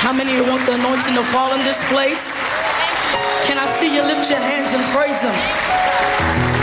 How many of you want the anointing to fall in this place? Can I see you lift your hands and praise him?